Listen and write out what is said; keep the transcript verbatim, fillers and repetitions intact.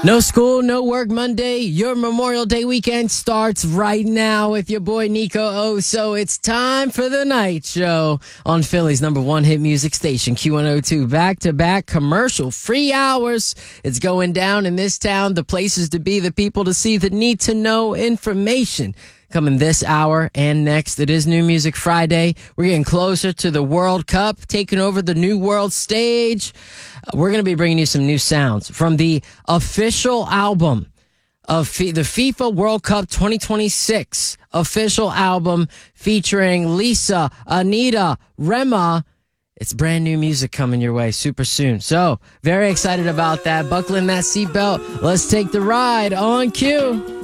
No school, no work Monday. Your Memorial Day weekend starts right now with your boy Nico O. So it's time for the night show on Philly's number one hit music station, Q one oh two. Back-to-back commercial-free hours. It's going down in this town. The places to be, the people to see, the need-to-know information. Coming this hour and next, it is New Music Friday. We're getting closer to the World Cup, taking over the new world stage. We're going to be bringing you some new sounds from the official album of F- the FIFA World Cup twenty twenty-six official album featuring Lisa, Anita, Rema. It's brand new music coming your way super soon. So very excited about that. Buckle in that seatbelt. Let's take the ride on cue.